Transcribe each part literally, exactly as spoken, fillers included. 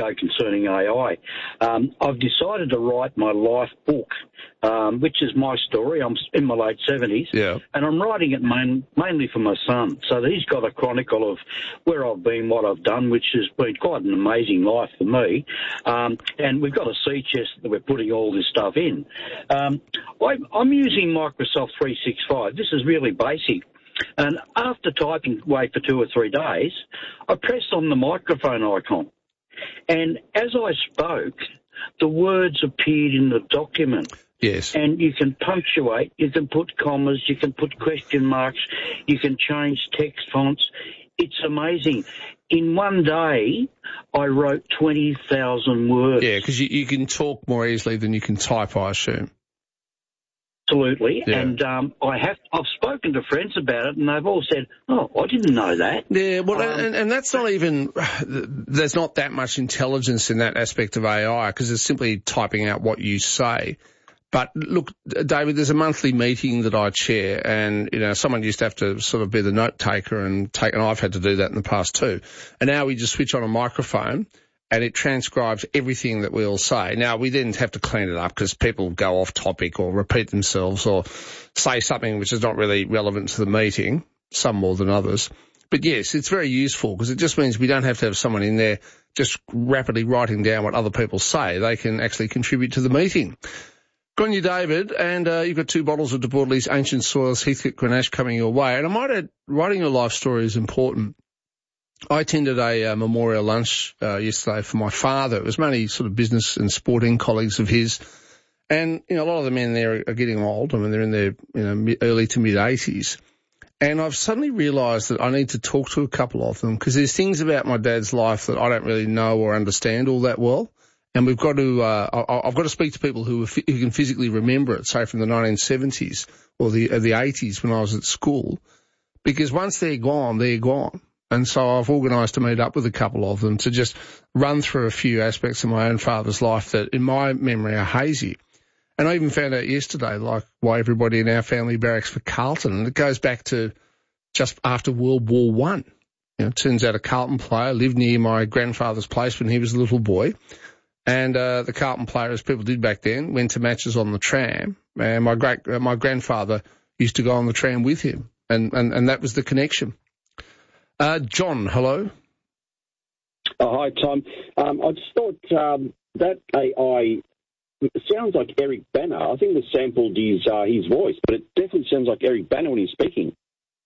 ago concerning A I. Um, I've decided to write my life book, um, which is my story. I'm in my late seventies, yeah. and I'm writing it main, mainly for my son. So that he's got a chronicle of where I've been, what I've done, which has been quite an amazing life for me. Um, and we've got a sea chest that we're putting all this stuff in. Um, I, I'm using Microsoft three sixty-five. This is really basic. And after typing away for two or three days, I pressed on the microphone icon. And as I spoke, the words appeared in the document. Yes. And you can punctuate, you can put commas, you can put question marks, you can change text fonts. It's amazing. In one day, I wrote twenty thousand words. Yeah, because you, you can talk more easily than you can type, I assume. Absolutely, yeah. and um, I have. I've spoken to friends about it, and they've all said, "Oh, I didn't know that." Yeah, well, um, and, and that's not even. There's not that much intelligence in that aspect of A I because it's simply typing out what you say. But look, David, there's a monthly meeting that I chair, and you know, someone used to have to sort of be the note taker and take, and I've had to do that in the past too. And now we just switch on a microphone, and it transcribes everything that we all say. Now, we then have to clean it up because people go off topic or repeat themselves or say something which is not really relevant to the meeting, some more than others. But yes, it's very useful because it just means we don't have to have someone in there just rapidly writing down what other people say. They can actually contribute to the meeting. Good on you, David, and uh, you've got two bottles of De Bortoli's Ancient Soils Heathcote Grenache coming your way. And I might add, writing your life story is important. I attended a uh, memorial lunch uh, yesterday for my father. It was mainly sort of business and sporting colleagues of his. And, you know, a lot of the men there are getting old. I mean, they're in their, you know, mid, early to mid-eighties. And I've suddenly realised that I need to talk to a couple of them because there's things about my dad's life that I don't really know or understand all that well. And we've got to, uh, I, I've got to speak to people who, who can physically remember it, say from the nineteen seventies or the, uh, the eighties when I was at school. Because once they're gone, they're gone. And so I've organised to meet up with a couple of them to just run through a few aspects of my own father's life that, in my memory, are hazy. And I even found out yesterday, like, why everybody in our family barracks for Carlton. And it goes back to just after World War One. You know, it turns out a Carlton player lived near my grandfather's place when he was a little boy. And uh, the Carlton player, as people did back then, went to matches on the tram. And my great, uh, my grandfather used to go on the tram with him. And, and, and that was the connection. Uh, John, hello. Oh, hi, Tom. Um, I just thought um, that A I sounds like Eric Bana. I think they sampled his uh, his voice, but it definitely sounds like Eric Bana when he's speaking.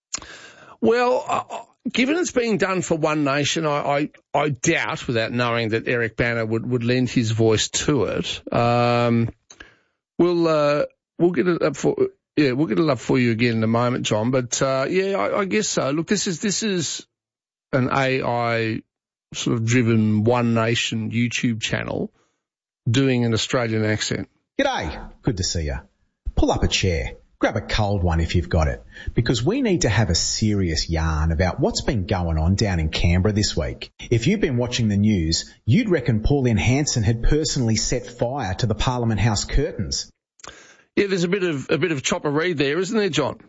Well, uh, given it's being done for One Nation, I, I, I doubt, without knowing, that Eric Bana would, would lend his voice to it. Um, we'll uh, we'll get it up for. Yeah, we'll get it up for you again in a moment, John. But, uh, yeah, I, I guess so. Look, this is this is an A I sort of driven One Nation YouTube channel doing an Australian accent. G'day. Good to see you. Pull up a chair. Grab a cold one if you've got it, because we need to have a serious yarn about what's been going on down in Canberra this week. If you've been watching the news, you'd reckon Pauline Hanson had personally set fire to the Parliament House curtains. Yeah, there's a bit of a bit of Chopper Read there, isn't there, John?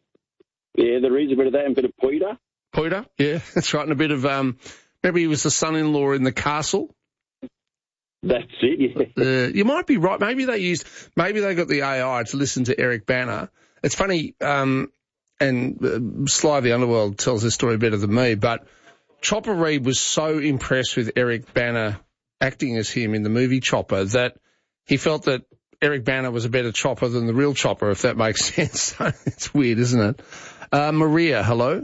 Yeah, there is a bit of that and a bit of Peter. Peter, yeah, that's right, and a bit of um, maybe he was the son-in-law in the castle. That's it. Yeah. Uh, you might be right. Maybe they used, maybe they got the A I to listen to Eric Bana. It's funny, um, and uh, Sly the Underworld tells this story better than me, but Chopper Read was so impressed with Eric Bana acting as him in the movie Chopper that he felt that Eric Bana was a better chopper than the real Chopper, if that makes sense. It's weird, isn't it? Uh, Maria, hello.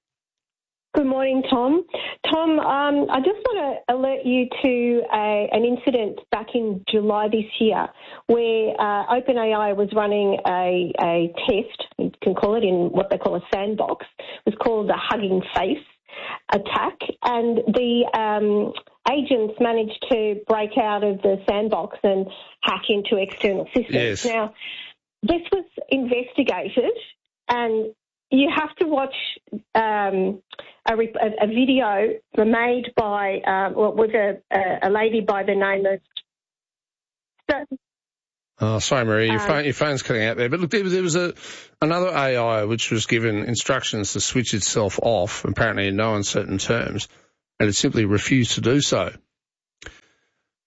Good morning, Tom. Tom, um, I just want to alert you to a, an incident back in July this year where uh, OpenAI was running a, a test, you can call it, in what they call a sandbox. It was called the Hugging Face attack, and the um, agents managed to break out of the sandbox and hack into external systems. Yes. Now, this was investigated, and you have to watch um, a, a video made by, um, well, was a, a lady by the name of... Oh, sorry, Maria, your, um, phone, your phone's cutting out there. But look, there was, there was a another A I which was given instructions to switch itself off, apparently in no uncertain terms, and it simply refused to do so.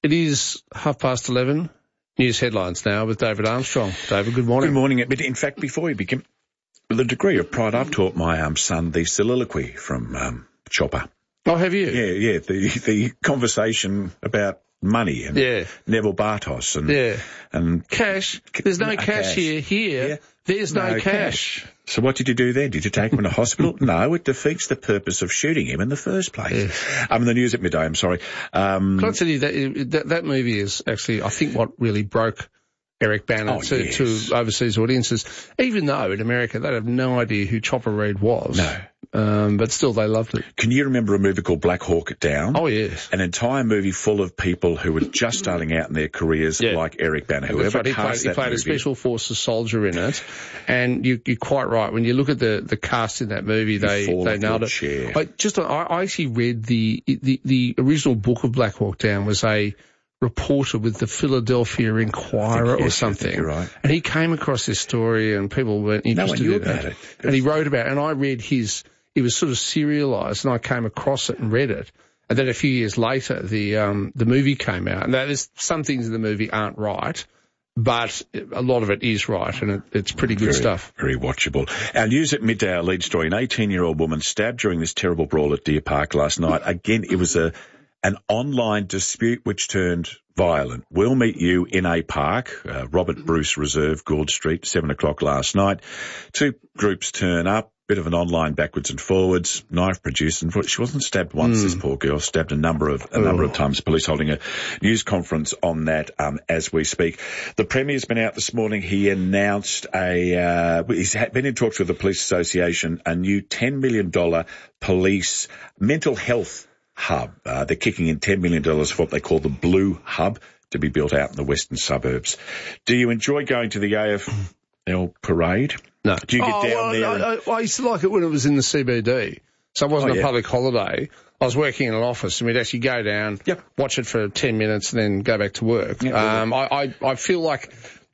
It is half past eleven. News headlines now with David Armstrong. David, good morning. Good morning. In fact, before we begin, with a degree of pride, I've taught my um, son the soliloquy from um, Chopper. Oh, have you? Yeah, yeah. The the conversation about money and yeah. Neville Bartos and yeah. and cash. There's no, no cash, cash here. Here, yeah. there's no, no cash. cash. So what did you do then? Did you take him to hospital? No, it defeats the purpose of shooting him in the first place. Yeah. Um, the news at midday. I'm sorry. Um, Can I tell you that, that that movie is actually, I think, what really broke Eric Bana oh, to, yes. to overseas audiences. Even though in America they have no idea who Chopper Read was. No. Um, but still, they loved it. Can you remember a movie called Black Hawk Down? Oh, yes. An entire movie full of people who were just starting out in their careers, yeah. like Eric Bana. Whoever right. He played, he played a special forces soldier in it, and you, you're quite right. When you look at the, the cast in that movie, they they nailed it. Chair. I just I, I actually read the, the the original book of Black Hawk Down was a reporter with the Philadelphia Inquirer think, yes, or something, you're right. And he came across this story, and people weren't interested no one knew in about it. it. And he wrote about it, and I read his. It was sort of serialised, and I came across it and read it. And then a few years later, the um, the movie came out. And there's some things in the movie aren't right, but a lot of it is right, and it, it's pretty good very, stuff. Very watchable. Our news at midday, our lead story, an eighteen-year-old woman stabbed during this terrible brawl at Deer Park last night. Again, it was a an online dispute which turned violent. We'll meet you in a park, uh, Robert Bruce Reserve, Gould Street, seven o'clock last night. Two groups turn up. Bit of an online backwards and forwards, knife produced, and she wasn't stabbed once, mm. this poor girl, stabbed a number of, a oh. number of times. Police holding a news conference on that, um, as we speak. The Premier's been out this morning. He announced a, uh, he's been in talks with the Police Association, a new ten million dollars police mental health hub. Uh, they're kicking in ten million dollars for what they call the Blue Hub to be built out in the western suburbs. Do you enjoy going to the A F L parade? No. Do you get oh, down well, there? I, And... I, I used to like it when it was in the C B D. So it wasn't oh, yeah. a public holiday. I was working in an office, and we'd actually go down, yep. watch it for ten minutes, and then go back to work. Yep, um, I, I, I feel like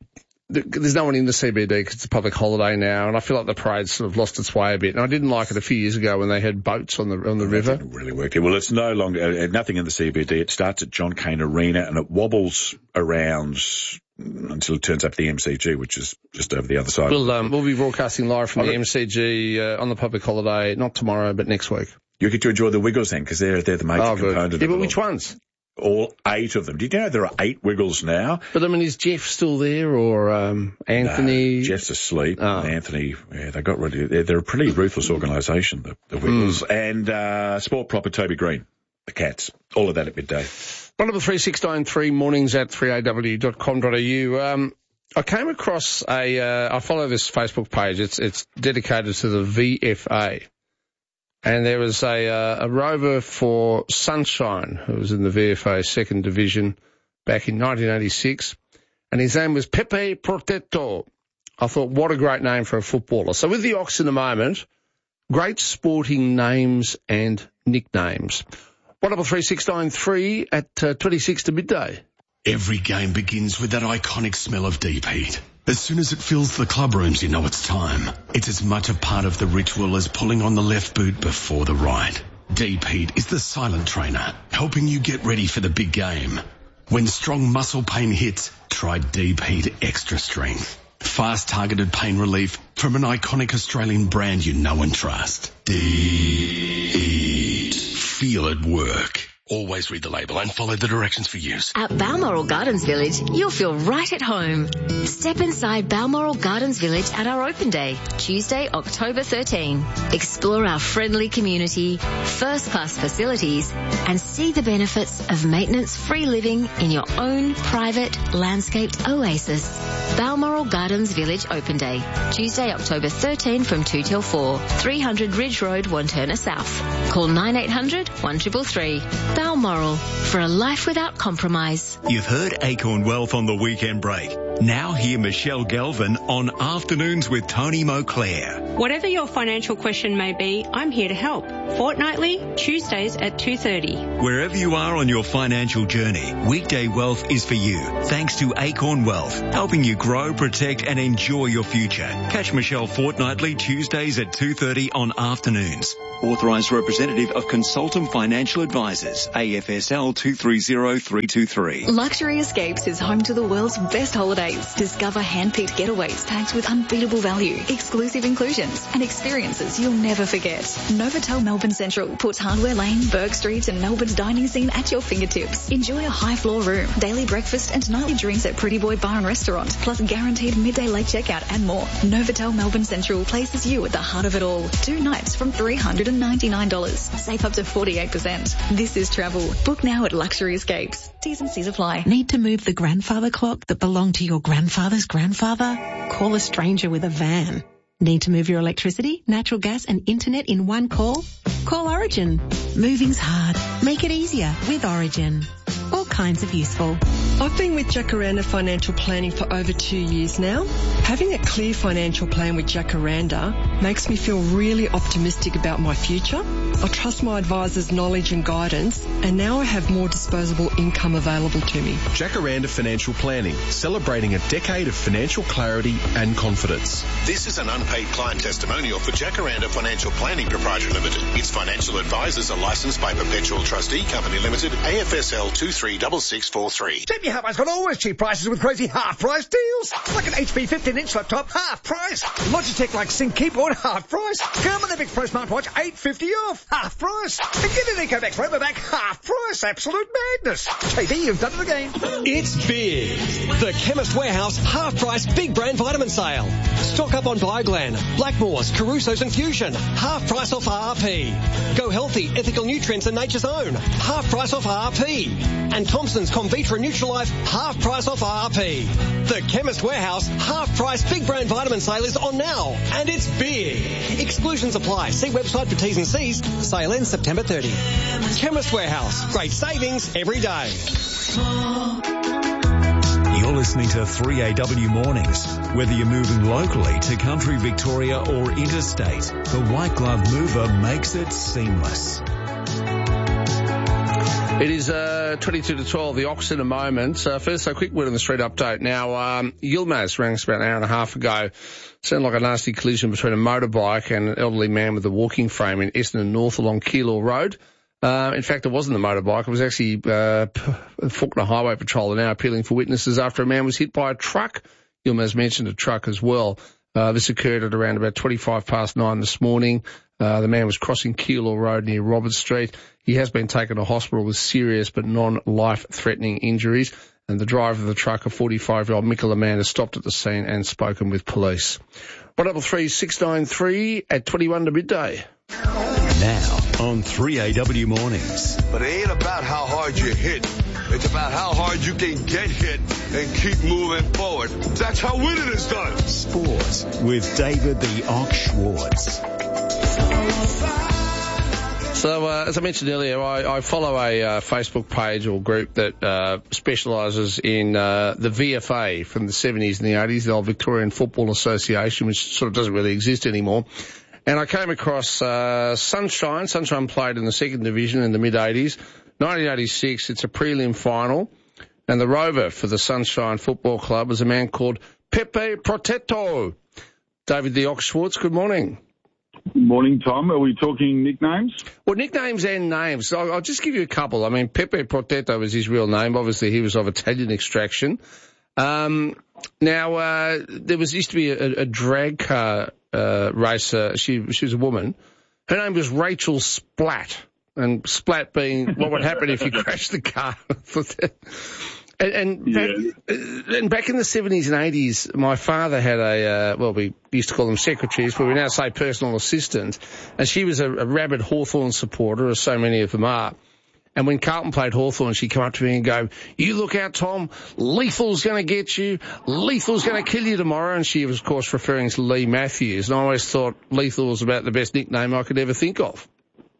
th- there's no one in the C B D because it's a public holiday now, and I feel like the parade's sort of lost its way a bit. And I didn't like it a few years ago when they had boats on the on the well, river. That didn't really work. Well, it's no longer uh, nothing in the C B D. It starts at John Cain Arena, and it wobbles around until it turns up the M C G, which is just over the other side. We'll, um, we'll be broadcasting live from oh, the M C G uh, on the public holiday, not tomorrow, but next week. You get to enjoy the Wiggles then, because they're, they're the major oh, component of yeah, it. but which ones? All eight of them. Did you know there are eight Wiggles now? But I mean, is Jeff still there, or um, Anthony? No, Jeff's asleep. Oh. And Anthony, yeah, they got rid of They're, they're a pretty ruthless organisation, the, the Wiggles. Mm. And uh, sport proper Toby Green, the Cats. All of that at midday. One double three six nine three mornings at three A W dot com dot A U. Um, I came across a, uh, I follow this Facebook page. It's, it's dedicated to the V F A. And there was a, uh, a rover for Sunshine who was in the V F A second division back in nineteen eighty-six. And his name was Pepe Protetto. I thought, what a great name for a footballer. So with the Ox in a moment, great sporting names and nicknames. one double three six nine three at uh, twenty-six to midday. Every game begins with that iconic smell of deep heat. As soon as it fills the club rooms, you know it's time. It's as much a part of the ritual as pulling on the left boot before the right. Deep Heat is the silent trainer, helping you get ready for the big game. When strong muscle pain hits, try Deep Heat Extra Strength. Fast targeted pain relief from an iconic Australian brand you know and trust. Deep Heat. Feel it work. Always read the label and follow the directions for use. At Balmoral Gardens Village, you'll feel right at home. Step inside Balmoral Gardens Village at our open day, Tuesday, October thirteenth. Explore our friendly community, first-class facilities, and see the benefits of maintenance-free living in your own private landscaped oasis. Balmoral Gardens Village Open Day, Tuesday, October thirteenth from two till four, three hundred Ridge Road, Wantirna South. Call nine eight hundred one three three three. Balmoral, for a life without compromise. You've heard Acorn Wealth on the weekend break. Now hear Michelle Galvin on Afternoons with Tony Moclair. Whatever your financial question may be, I'm here to help. Fortnightly, Tuesdays at two thirty. Wherever you are on your financial journey, Weekday Wealth is for you. Thanks to Acorn Wealth, helping you grow, protect and enjoy your future. Catch Michelle fortnightly Tuesdays at two thirty on Afternoons. Authorised representative of Consultant Financial Advisors, A F S L two three zero three two three. Luxury Escapes is home to the world's best holidays. Discover hand-picked getaways packed with unbeatable value, exclusive inclusions and experiences you'll never forget. Novotel Melbourne Central puts Hardware Lane, Burke Street and Melbourne's dining scene at your fingertips. Enjoy a high-floor room, daily breakfast and nightly drinks at Pretty Boy Bar and Restaurant, plus guaranteed midday late checkout and more. Novotel Melbourne Central places you at the heart of it all. Two nights from three hundred ninety-nine dollars. Save up to forty-eight percent. This is travel. Book now at Luxury Escapes. T's and C's apply. Need to move the grandfather clock that belonged to your grandfather's grandfather? Call a stranger with a van. Need to move your electricity, natural gas and internet in one call? Call Origin. Moving's hard. Make it easier with Origin. All kinds of useful. I've been with Jacaranda Financial Planning for over two years now. Having a clear financial plan with Jacaranda makes me feel really optimistic about my future. I trust my advisor's knowledge and guidance, and now I have more disposable income available to me. Jacaranda Financial Planning, celebrating a decade of financial clarity and confidence. This is an unpaid client testimonial for Jacaranda Financial Planning Proprietary Limited. Its financial advisors are licensed by Perpetual Trustee Company Limited, A F S L two three six six four three. J B Hi-Fi's got always cheap prices with crazy half-price deals. Like an H P fifteen inch laptop, half price. Logitech like Sync keyboard, half price. Thermodynamic Pro smartwatch, eight fifty off, half price. And get an EcoBack Robovac, half price. Absolute madness. J B, you've done it again. It's big. The Chemist Warehouse half-price big brand vitamin sale. Stock up on Bioglan, Blackmore's, Caruso's and Fusion. Half price off R R P. Go Healthy, Ethical Nutrients and Nature's Own. Half price off R R P. And Thompson's Comvitra Neutralife, half price off R R P. The Chemist Warehouse half price big brand vitamin sale is on now, and it's big. Exclusions apply. See website for T's and C's. Sale ends September thirtieth. Chemist Warehouse. Great savings every day. You're listening to three A W Mornings. Whether you're moving locally to country Victoria or interstate, the White Glove Mover makes it seamless. It is uh, twenty-two to twelve, the Ox in a moment. Uh, first, a quick word on the street update. Now, um, Yilmaz rang us about an hour and a half ago. Sounded like a nasty collision between a motorbike and an elderly man with a walking frame in Essendon North along Keilor Road. Uh, in fact, it wasn't the motorbike. It was actually uh, Fawkner Highway Patrol are now appealing for witnesses after a man was hit by a truck. Yilmaz mentioned a truck as well. Uh, this occurred at around about twenty-five past nine this morning. Uh, the man was crossing Keilor Road near Robert Street. He has been taken to hospital with serious but non-life-threatening injuries. And the driver of the truck, a forty-five-year-old Michael Amanda, stopped at the scene and spoken with police. one double three six nine three at twenty-one to midday. Now on three A W Mornings. But it ain't about how hard you hit. It's about how hard you can get hit and keep moving forward. That's how winning is done. Sports with David the Ox Schwartz. So, uh, as I mentioned earlier, I, I follow a uh, Facebook page or group that uh, specialises in uh, the V F A from the seventies and the eighties, the old Victorian Football Association, which sort of doesn't really exist anymore. And I came across uh, Sunshine. Sunshine played in the second division in the mid-eighties. nineteen eighty-six, it's a prelim final. And the rover for the Sunshine Football Club is a man called Pepe Protetto. David the Ox Schwartz, good morning. Morning, Tom. Are we talking nicknames? Well, nicknames and names. I'll, I'll just give you a couple. I mean, Pepe Protetto was his real name. Obviously, he was of Italian extraction. Um, now, uh, there was used to be a, a drag car uh, racer. She, she was a woman. Her name was Rachel Splat. And Splat being what would happen if you crashed the car. And, and, yeah. back, and back in the seventies and eighties, my father had a, uh, well, we used to call them secretaries, but we now say personal assistant. And she was a, a rabid Hawthorn supporter, as so many of them are. And when Carlton played Hawthorn, she'd come up to me and go, "You look out, Tom. Lethal's going to get you. Lethal's going to kill you tomorrow." And she was, of course, referring to Lee Matthews. And I always thought Lethal was about the best nickname I could ever think of.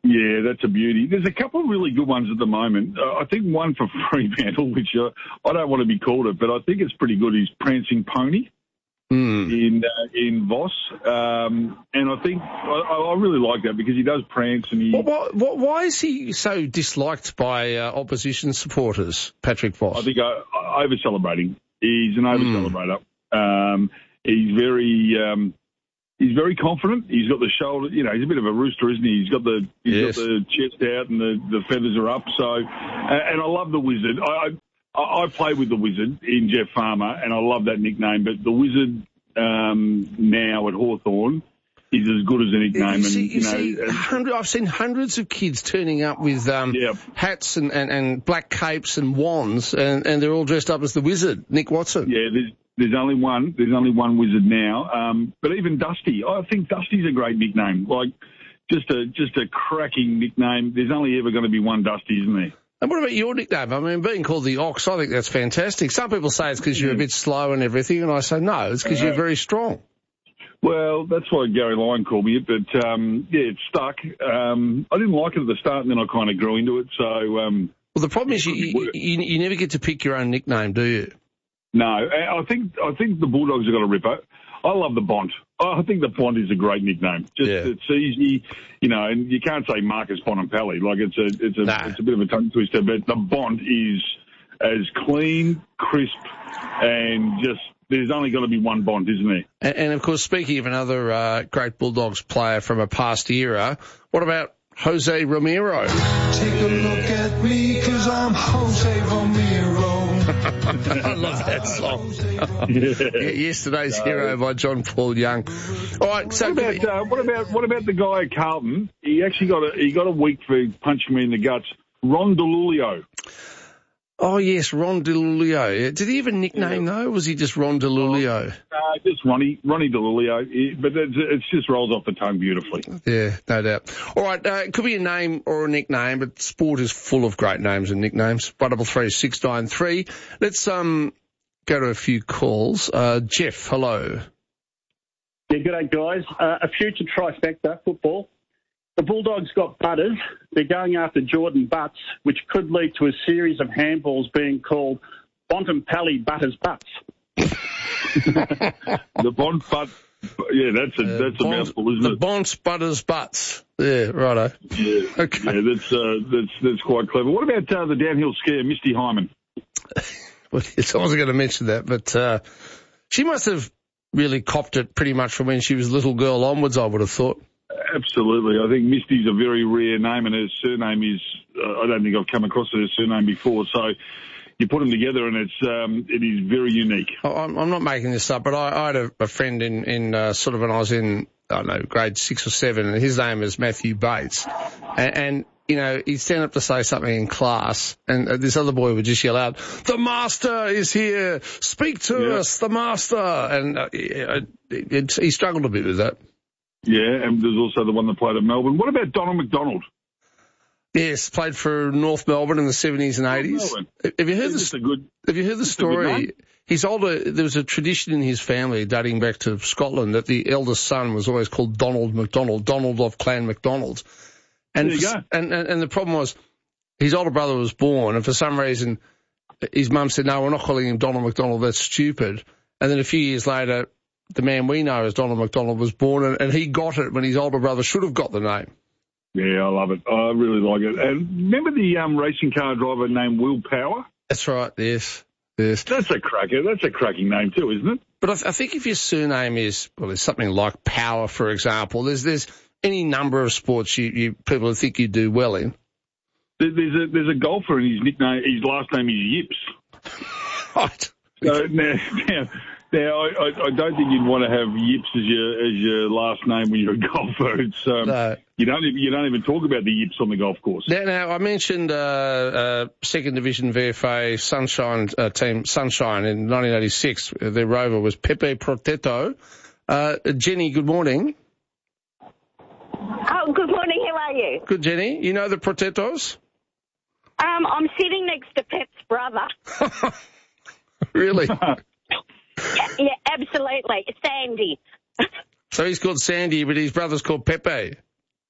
Yeah, that's a beauty. There's a couple of really good ones at the moment. Uh, I think one for Fremantle, which uh, I don't want to be called it, but I think it's pretty good, is Prancing Pony mm. in uh, in Voss. Um, and I think I, I really like that because he does prance and he... What, what, what, why is he so disliked by uh, opposition supporters, Patrick Voss? I think uh, over-celebrating. He's an over-celebrator. Mm. Um, he's very... Um, He's very confident. He's got the shoulder, you know, he's a bit of a rooster, isn't he? He's got the he's yes. got the chest out and the, the feathers are up. So, and I love the Wizard. I, I I play with the Wizard in Jeff Farmer, and I love that nickname. But the Wizard um, now at Hawthorn is as good as a nickname. You see, and, you, you know, see and, hundred, I've seen hundreds of kids turning up with um, yeah. hats and, and, and black capes and wands, and, and they're all dressed up as the Wizard, Nick Watson. Yeah, there's, There's only one. There's only one Wizard now. Um, but even Dusty, I think Dusty's a great nickname. Like just a just a cracking nickname. There's only ever going to be one Dusty, isn't there? And what about your nickname? I mean, being called the Ox, I think that's fantastic. Some people say it's because you're a bit slow and everything, and I say no, it's because uh, you're very strong. Well, that's why Gary Lyon called me it, but um, yeah, it stuck. Um, I didn't like it at the start, and then I kind of grew into it. So, um, well, the problem is you, you, you, you never get to pick your own nickname, do you? No, I think I think the Bulldogs have got a ripper. I love the Bont. I think the Bont is a great nickname. Just yeah. It's easy, you know, and you can't say Marcus Bontempelli. Like it's a it's a nah. it's a bit of a tongue twister, but the Bont is as clean, crisp, and just there's only got to be one Bont, isn't there? And, and of course, speaking of another uh, great Bulldogs player from a past era, what about Jose Romero? Take a look at me, 'cause I'm Jose Romero. I love that song. yeah, Yesterday's no. Hero by John Paul Young. All right, so what about, uh, what about what about the guy at Carlton? He actually got a he got a week for punching me in the guts. Ron DeLulio. Oh yes, Ron DeLulio. Did he have a nickname yeah. though? Or was he just Ron DeLulio? Uh, just Ronnie, Ronnie DeLulio. He, but it, it just rolls off the tongue beautifully. Yeah, no doubt. All right, uh, it could be a name or a nickname, but sport is full of great names and nicknames. One double three six nine three. Let's um go to a few calls. Uh, Jeff, hello. Yeah, good day, guys. Uh, a future trifecta football. The Bulldogs got Butters. They're going after Jordan Butts, which could lead to a series of handballs being called Bontempelli Butters Butts. The Bont Butt, yeah, that's a uh, that's a Bont, mouthful, isn't the it? The Bont Butters Butts. Yeah, righto. Yeah, okay. Yeah, that's uh, that's that's quite clever. What about uh, the downhill skier, Misty Hyman? Well, I wasn't going to mention that, but uh, she must have really copped it pretty much from when she was a little girl onwards, I would have thought. Absolutely. I think Misty's a very rare name, and her surname is, uh, I don't think I've come across her surname before, so you put them together and it's um, it is very unique. I'm, I'm not making this up, but I, I had a, a friend in, in uh, sort of when I was in, I don't know, grade six or seven, and his name is Matthew Bates, and, and you know, he'd stand up to say something in class, and uh, this other boy would just yell out, "The master is here! Speak to yeah. us, the master!" And uh, it, it, he struggled a bit with that. Yeah, and there's also the one that played at Melbourne. What about Donald McDonald? Yes, played for North Melbourne in the seventies and eighties. Have you heard the good, Have you heard the story? His older, there was a tradition in his family dating back to Scotland that the eldest son was always called Donald McDonald, Donald of Clan McDonald. And there you go. And, and and the problem was, his older brother was born, and for some reason, his mum said, "No, we're not calling him Donald McDonald. That's stupid." And then a few years later, the man we know as Donald McDonald was born, and, and he got it when his older brother should have got the name. Yeah, I love it. I really like it. And remember the um, racing car driver named Will Power? That's right, yes. Yes. That's a cracker. That's a cracking name too, isn't it? But I, th- I think if your surname is, well, there's something like Power, for example, there's there's any number of sports you, you people think you do well in. There, there's a there's a golfer, and his nickname, his last name is Yips. Right. So now, now Now, I, I, I don't think you'd want to have Yips as your as your last name when you're a golfer. It's um, no. you don't even, you don't even talk about the Yips on the golf course. Now, now I mentioned uh, uh, second division V F A Sunshine uh, team Sunshine in nineteen eighty-six. Their rover was Pepe Protetto. Uh, Jenny, good morning. Oh, good morning. How are you? Good, Jenny. You know the Protettos? Um, I'm sitting next to Pep's brother. Really? Yeah, yeah, absolutely. Sandy. So he's called Sandy, but his brother's called Pepe.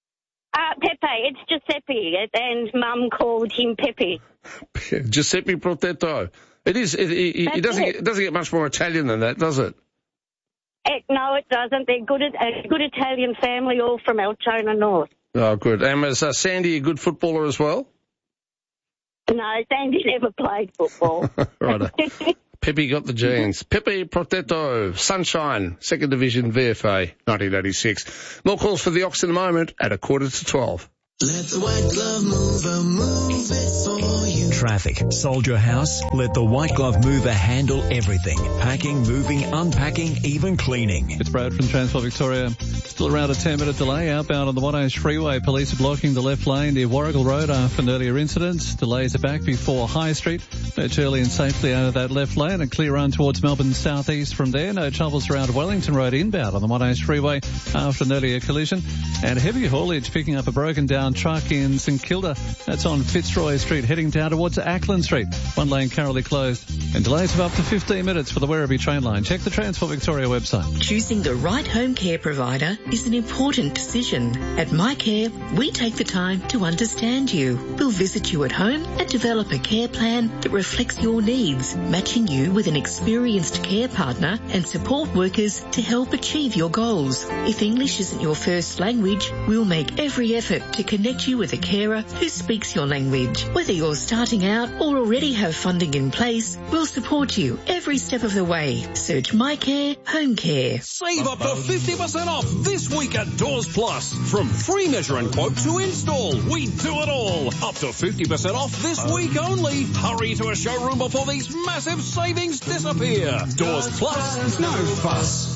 Uh, Pepe, it's Giuseppe, and Mum called him Pepe. Giuseppe Protetto. It is. It, it, it doesn't. It. Get, it doesn't get much more Italian than that, does it? it no, it doesn't. They're good. A good Italian family, all from Altona North. Oh, good. And was uh, Sandy a good footballer as well? No, Sandy never played football. Right. Pepe got the genes. Pepe Protetto, Sunshine, Second Division V F A, nineteen eighty-six. More calls for the Ox in a moment at a quarter to twelve. Let the white glove mover move it for you. Traffic. Sold your house? Let the White Glove Mover handle everything. Packing, moving, unpacking, even cleaning. It's Brad from Transport Victoria. Still around a ten minute delay outbound on the Monash Freeway. Police are blocking the left lane near Warrigal Road after an earlier incident. Delays are back before High Street. Match early and safely out of that left lane. A clear run towards Melbourne southeast from there. No troubles around Wellington Road inbound on the Monash Freeway after an earlier collision. And heavy haulage picking up a broken down truck in St Kilda. That's on Fitzroy Street heading down towards Ackland Street. One lane currently closed. And delays of up to fifteen minutes for the Werribee train line. Check the Transport Victoria website. Choosing the right home care provider is an important decision. At MyCare, we take the time to understand you. We'll visit you at home and develop a care plan that reflects your needs, matching you with an experienced care partner and support workers to help achieve your goals. If English isn't your first language, we'll make every effort to connect you with a carer who speaks your language. Whether you're starting out or already have funding in place, we'll support you every step of the way. Search MyCare Home Care. Save up to fifty percent off this week at Doors Plus. From free measure and quote to install, we do it all. Up to fifty percent off this week only. Hurry to a showroom before these massive savings disappear. Doors Plus, no fuss.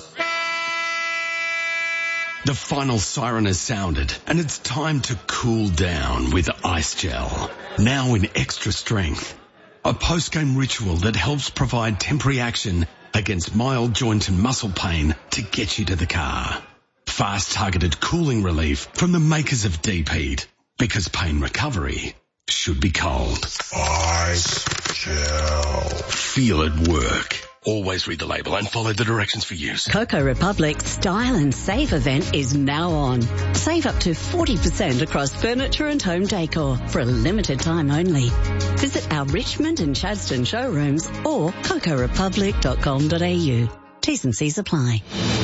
The final siren has sounded, and it's time to cool down with Ice Gel. Now in extra strength. A post-game ritual that helps provide temporary action against mild joint and muscle pain to get you to the car. Fast targeted cooling relief from the makers of Deep Heat. Because pain recovery should be cold. Ice Gel. Feel it work. Always read the label and follow the directions for use. Coco Republic's Style and Save event is now on. Save up to forty percent across furniture and home decor for a limited time only. Visit our Richmond and Chadstone showrooms or coco republic dot com dot a u. T's and C's apply.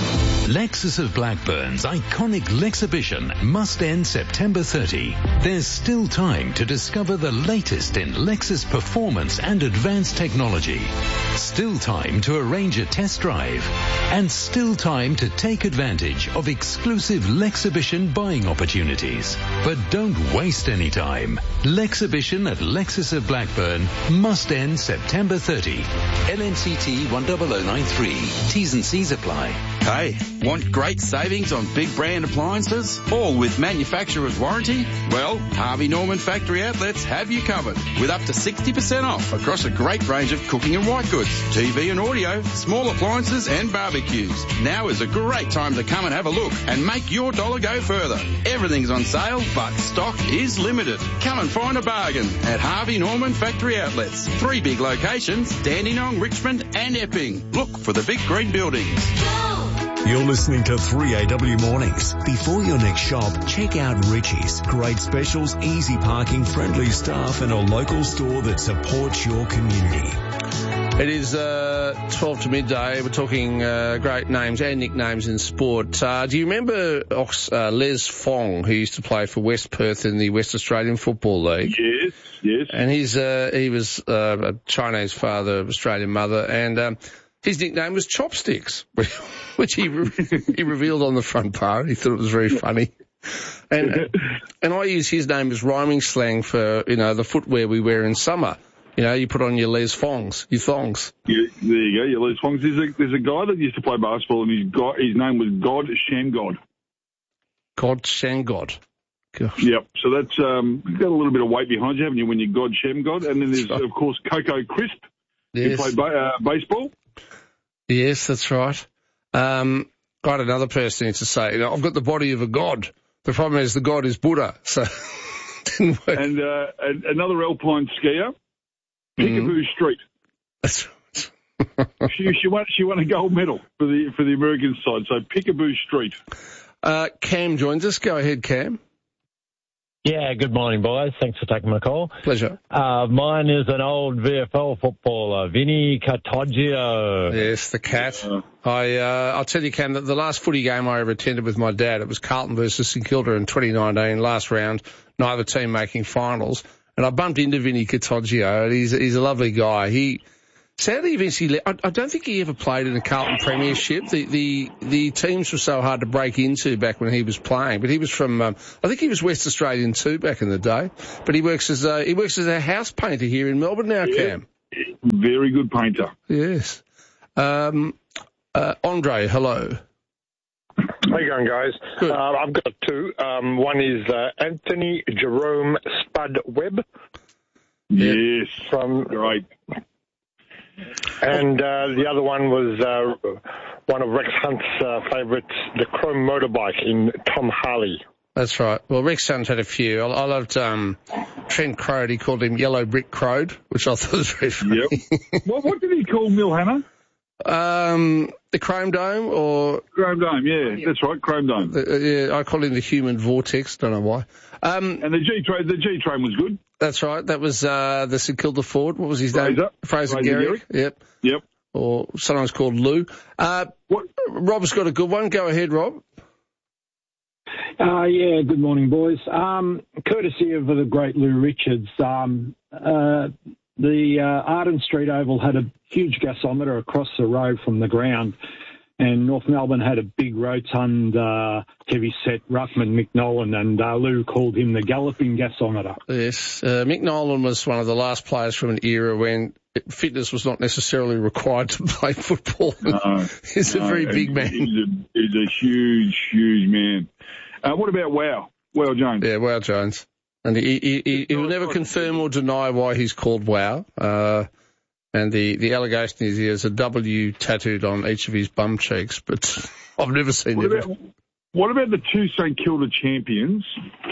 Lexus of Blackburn's iconic Lexibition must end September thirtieth. There's still time to discover the latest in Lexus performance and advanced technology. Still time to arrange a test drive. And still time to take advantage of exclusive Lexibition buying opportunities. But don't waste any time. Lexibition at Lexus of Blackburn must end September thirtieth. L N C T one zero zero nine three. T's and C's apply. Hey, want great savings on big brand appliances? All with manufacturer's warranty? Well, Harvey Norman Factory Outlets have you covered with up to sixty percent off across a great range of cooking and white goods, T V and audio, small appliances and barbecues. Now is a great time to come and have a look and make your dollar go further. Everything's on sale, but stock is limited. Come and find a bargain at Harvey Norman Factory Outlets. Three big locations, Dandenong, Richmond and Epping. Look for the big green buildings. You're listening to three A W Mornings. Before your next shop, check out Richie's. Great specials, easy parking, friendly staff and a local store that supports your community. It is uh, twelve to midday. We're talking uh, great names and nicknames in sport. Uh, do you remember uh, Les Fong, who used to play for West Perth in the West Australian Football League? Yes, yes. And he's uh, he was uh, a Chinese father, Australian mother, and um, his nickname was Chopsticks, which he re- he revealed on the front bar. He thought it was very funny. And and I use his name as rhyming slang for, you know, the footwear we wear in summer. You know, you put on your Les Fongs, your thongs. Yeah, there you go, your Les Fongs. There's a, there's a guy that used to play basketball, and his, God, his name was God Shamgod. God Shamgod. Gosh. Yep, so that's um, got a little bit of weight behind you, haven't you, when you're God Shamgod? And then there's, right. of course, Coco Crisp, yes. who played ba- uh, baseball. Yes, that's right. Um, I had another person to say, you know, I've got the body of a god. The problem is the god is Buddha, so didn't work. And, uh, and another alpine skier, Pickaboo mm. Street. That's right. she, she won she won a gold medal for the for the American side. So Pickaboo Street. Uh, Cam joins us. Go ahead, Cam. Yeah, good morning, boys. Thanks for taking my call. Pleasure. Uh, mine is an old V F L footballer, Vinny Catoggio. Yes, the cat. I, uh, I'll tell you, Cam, that the last footy game I ever attended with my dad, it was Carlton versus St Kilda in twenty nineteen, last round, neither team making finals. And I bumped into Vinny Catoggio, and he's, he's a lovely guy. He, sadly, eventually, I, I don't think he ever played in a Carlton premiership. The, the, the teams were so hard to break into back when he was playing. But he was from, um, I think he was West Australian too back in the day. But he works as a, he works as a house painter here in Melbourne now, Yeah. Cam. Very good painter. Yes. Um, uh, Andre, hello. How you going, guys? Uh, I've got two. Um, one is uh, Anthony Jerome Spud Webb. Yes. From right. And uh, the other one was uh, one of Rex Hunt's uh, favourites, the Chrome motorbike in Tom Harley. That's right. Well, Rex Hunt had a few. I, I loved um, Trent Crode. He called him Yellow Brick Crode, which I thought was very funny. Yep. what, what did he call Mill Hannah? Um, the Chrome Dome or... Chrome Dome, yeah, that's right, Chrome Dome. The, uh, yeah, I call him the Human Vortex, don't know why. Um, and the G-Train, the G-Train was good. That's right, that was uh, the St Kilda Ford. What was his Fraser. name? Fraser, Fraser Gehrig. Gehrig. Yep. Yep. Or sometimes called Lou. Uh, what? Rob's got a good one. Go ahead, Rob. Uh, yeah, good morning, boys. Um, courtesy of the great Lou Richards, um, uh, the uh, Arden Street Oval had a huge gasometer across the road from the ground, and North Melbourne had a big rotund, uh, heavy-set ruckman, Mick Nolan, and uh, Lou called him the galloping gasometer. Yes, uh, Mick Nolan was one of the last players from an era when fitness was not necessarily required to play football. No, he's no, a very big man. He's a, he's a huge, huge man. Uh, what about Wow? Wow Jones? Yeah, Wow Jones. And he, he, he, he will never confirm or deny why he's called Wow. Uh, and the, the allegation is he has a W tattooed on each of his bum cheeks, but I've never seen What it. about, what about the two St Kilda champions,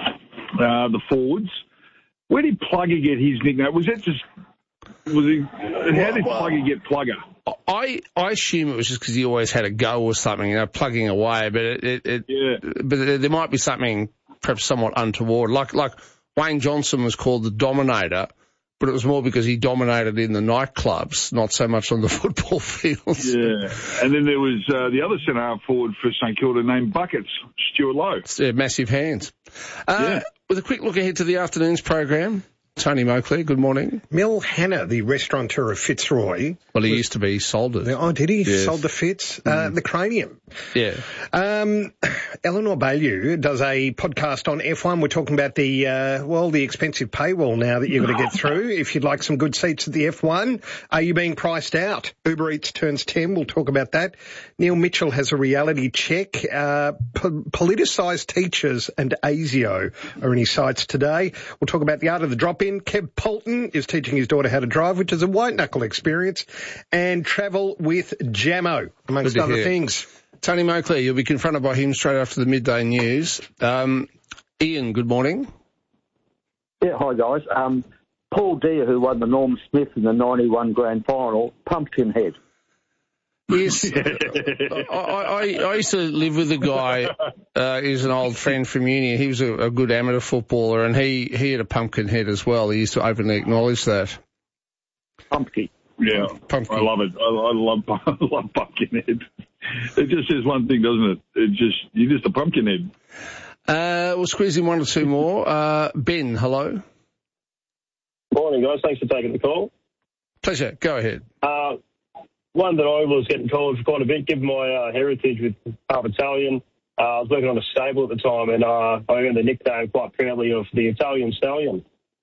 uh, the forwards? Where did Plugger get his nickname? Was that just... Was he, how did Plugger get Plugger? I, I assume it was just because he always had a go or something, you know, plugging away. But it, it, it yeah. but there might be something perhaps somewhat untoward. Like like Wayne Johnson was called the Dominator, but it was more because he dominated in the nightclubs, not so much on the football fields. Yeah, and then there was uh, the other centre forward for St Kilda named Buckets, Stuart Lowe. Yeah, massive hands. Uh, yeah. With a quick look ahead to the afternoon's program. Tony Moakley, good morning. Mill Hannah, the restaurateur of Fitzroy. Well, he was, used to be, he sold it. Oh, did he? Yes. Sold the Fitz? Mm. Uh, the Cranium. Yeah. Um, Eleanor Baillieu does a podcast on F one. We're talking about the, uh, well, the expensive paywall now that you've got to get through. If you'd like some good seats at the F one, are you being priced out? Uber Eats turns ten. We'll talk about that. Neil Mitchell has a reality check. Uh, po- politicised teachers and ASIO are in his sights today. We'll talk about the art of the drop-in. Kev Polton is teaching his daughter how to drive, which is a white-knuckle experience. And travel with Jamo, amongst other hear. things. Tony Moakley, you'll be confronted by him straight after the midday news. Um, Ian, good morning. Yeah, hi guys. Um, Paul Deere, who won the Norm Smith in the ninety-one grand final, Pumpkinhead. Yes, I, I, I used to live with a guy, uh, he's an old friend from uni. He was a, a good amateur footballer, and he, he had a pumpkin head as well. He used to openly acknowledge that. Pumpkin. Yeah, Pumpkin. I love it. I, I love I love Pumpkinhead. It just says one thing, doesn't it? It just you're just a Pumpkinhead. Uh, we'll squeeze in one or two more. Uh, Ben, hello. Morning, guys. Thanks for taking the call. Pleasure. Go ahead. Uh, one that I was getting called for quite a bit, given my uh, heritage with half Italian. Uh, I was working on a stable at the time, and uh, I earned the nickname quite proudly of the Italian Stallion.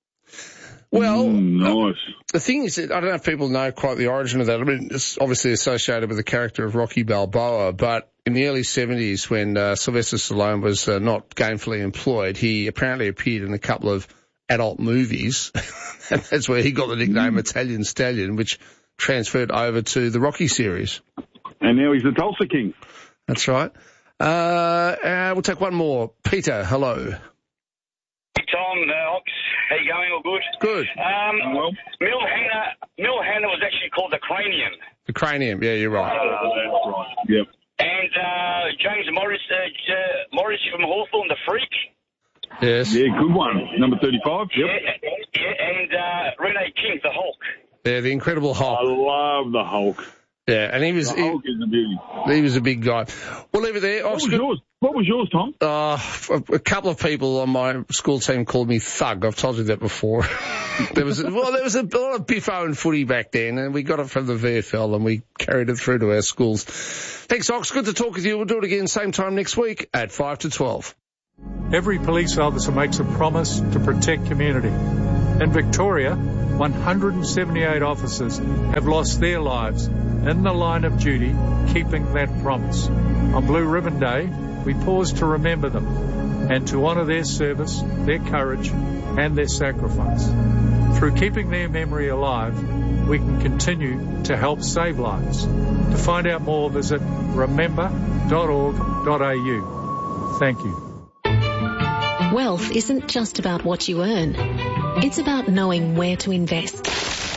Well, mm, nice. uh, the thing is that I don't know if people know quite the origin of that. I mean, it's obviously associated with the character of Rocky Balboa, but in the early seventies when uh, Sylvester Stallone was uh, not gainfully employed, he apparently appeared in a couple of adult movies, and that's where he got the nickname mm. Italian Stallion, which transferred over to the Rocky series. And now he's the Tulsa King. That's right. Uh, uh, we'll take one more. Peter, hello. Tom, uh, Ox, how you going? All good? Good. Um, well. Mill Hannah, Mill Hannah was actually called the Cranium. The Cranium, yeah, you're right. Oh, that's right. Yep. And uh, James Morris, uh, uh, Morris from Hawthorn, the Freak. Yes. Yeah, good one. Number thirty-five. Yep. Yeah, yeah, and uh, Renee King, the Hulk. Yeah, the Incredible Hulk. I love the Hulk. Yeah, and he was the Hulk he, is a beauty. He was a big guy. We'll leave it there. What was yours? What was yours, Tom? Uh, a couple of people on my school team called me Thug. I've told you that before. there was well, there was a lot of biffo and footy back then, and we got it from the V F L, and we carried it through to our schools. Thanks, Ox. Good to talk with you. We'll do it again same time next week at five to twelve. Every police officer makes a promise to protect community. In Victoria, one hundred seventy-eight officers have lost their lives in the line of duty, keeping that promise. On Blue Ribbon Day, we pause to remember them and to honour their service, their courage and their sacrifice. Through keeping their memory alive, we can continue to help save lives. To find out more, visit remember dot org dot a u. Thank you. Wealth isn't just about what you earn. It's about knowing where to invest.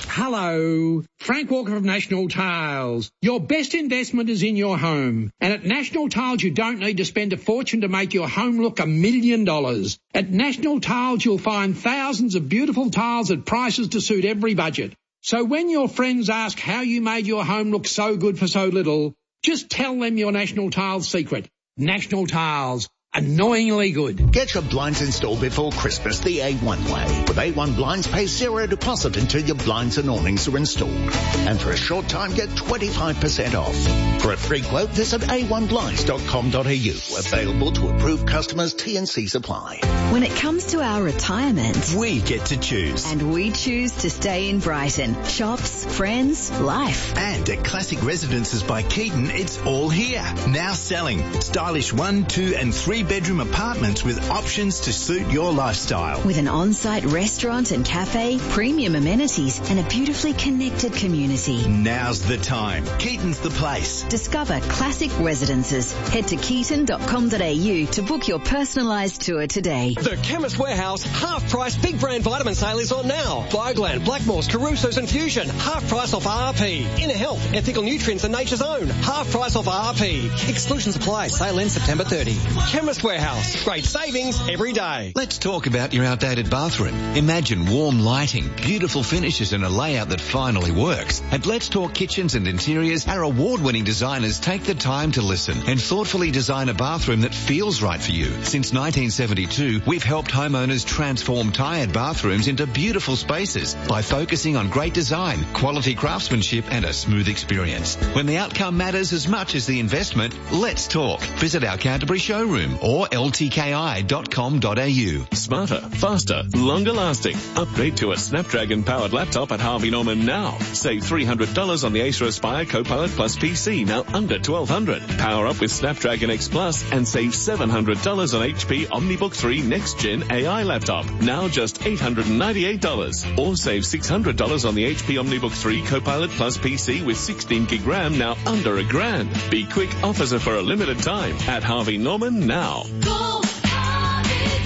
Hello, Frank Walker of National Tiles. Your best investment is in your home. And at National Tiles, you don't need to spend a fortune to make your home look a million dollars. At National Tiles, you'll find thousands of beautiful tiles at prices to suit every budget. So when your friends ask how you made your home look so good for so little, just tell them your National Tiles secret. National Tiles. Annoyingly good. Get your blinds installed before Christmas the A one way. With A one Blinds, pay zero deposit until your blinds and awnings are installed. And for a short time, get twenty-five percent off. For a free quote, visit a one blinds dot com dot a u. Available to approved customers, T and C supply. When it comes to our retirement, we get to choose. And we choose to stay in Brighton. Shops, friends, life. And at Classic Residences by Keaton, it's all here. Now selling. Stylish one, two and three bedroom apartments with options to suit your lifestyle. With an on-site restaurant and cafe, premium amenities and a beautifully connected community. Now's the time. Keaton's the place. Discover Classic Residences. Head to keaton dot com dot a u to book your personalised tour today. The Chemist Warehouse half-price big brand vitamin sale is on now. Bioglan, Blackmore's, Caruso's and Fusion. Half price off R R P. Inner Health, Ethical Nutrients and Nature's Own. Half price off R R P. Exclusions apply. Sale ends September thirtieth. Chemist Warehouse. Great savings every day. Let's talk about your outdated bathroom. Imagine warm lighting, beautiful finishes and a layout that finally works. At Let's Talk Kitchens and Interiors, our award-winning designers take the time to listen and thoughtfully design a bathroom that feels right for you. Since nineteen seventy-two, we've helped homeowners transform tired bathrooms into beautiful spaces by focusing on great design, quality craftsmanship and a smooth experience. When the outcome matters as much as the investment, let's talk. Visit our Canterbury showroom or l t k i dot com dot a u. Smarter, faster, longer lasting. Upgrade to a Snapdragon powered laptop at Harvey Norman now. Save three hundred dollars on the Acer Aspire Copilot Plus P C, now under twelve hundred dollars. Power up with Snapdragon X Plus and save seven hundred dollars on H P OmniBook three Next Gen A I laptop, now just eight hundred ninety-eight dollars. Or save six hundred dollars on the H P OmniBook three Copilot Plus P C with sixteen gig RAM, now under a grand. Be quick, offers are for a limited time at Harvey Norman now. Go, Harvey,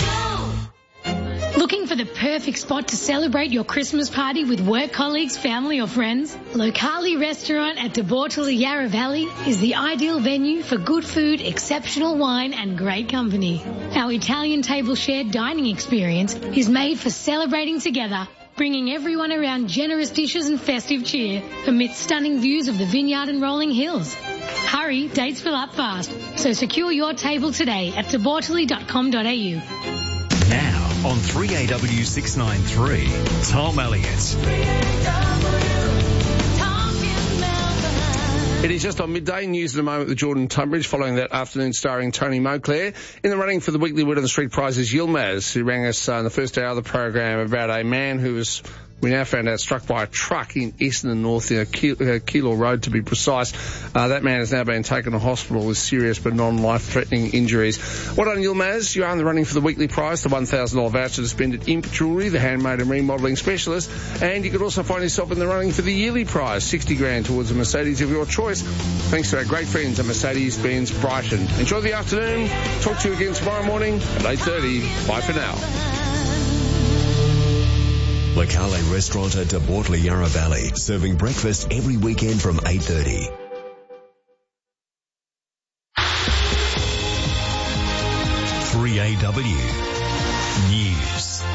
go. Looking for the perfect spot to celebrate your Christmas party with work colleagues, family or friends? Locali Restaurant at De Bortoli Yarra Valley is the ideal venue for good food, exceptional wine and great company. Our Italian table shared dining experience is made for celebrating together, bringing everyone around generous dishes and festive cheer amidst stunning views of the vineyard and rolling hills. Hurry, dates fill up fast, so secure your table today at de bortoli dot com dot a u. Now on three A W six ninety-three, Tom Elliott. It is just on midday. News at the moment with Jordan Tunbridge, following that afternoon starring Tony Moclair. In the running for the weekly Word on the Street prize is Yilmaz, who rang us uh, in the first hour of the program about a man who was, we now found out, struck by a truck in Essendon North, in a Keilor Road to be precise. Uh, that man has now been taken to hospital with serious but non-life-threatening injuries. Well done, Yilmaz. You are in the running for the weekly prize, the one thousand dollars voucher to spend at Imp Jewellery, the handmade and remodelling specialist. And you could also find yourself in the running for the yearly prize, sixty grand towards a Mercedes of your choice, thanks to our great friends at Mercedes-Benz Brighton. Enjoy the afternoon. Talk to you again tomorrow morning at eight thirty. Bye for now. Locale Restaurant at De Bortoli Yarra Valley, serving breakfast every weekend from eight thirty. three A W. News.